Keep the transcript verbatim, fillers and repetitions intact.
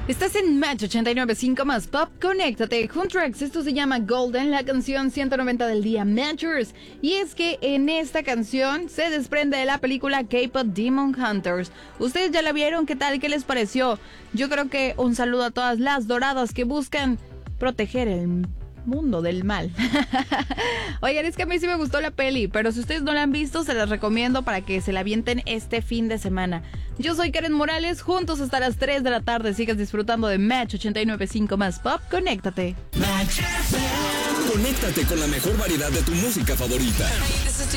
Estás en Match ochenta y nueve punto cinco más Pop, conéctate. Huntrax, esto se llama Golden, la canción ciento noventa del día Matchers. Y es que en esta canción se desprende de la película K-Pop Demon Hunters. ¿Ustedes ya la vieron? ¿Qué tal? ¿Qué les pareció? Yo creo que un saludo a todas las doradas que buscan proteger el mundo del mal. Oigan, es que a mí sí me gustó la peli, pero si ustedes no la han visto, se las recomiendo para que se la avienten este fin de semana. Yo soy Karen Morales, juntos hasta las tres de la tarde. Sigas disfrutando de Match ochenta y nueve punto cinco más Pop, conéctate. Match. Conéctate con la mejor variedad de tu música favorita.